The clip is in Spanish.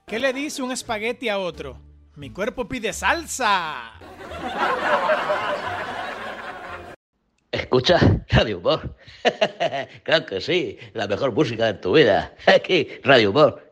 ¿Qué le dice un espagueti a otro? Mi cuerpo pide salsa. ¿Escuchas Radio Humor? Claro que sí, la mejor música de tu vida. Aquí, Radio Humor.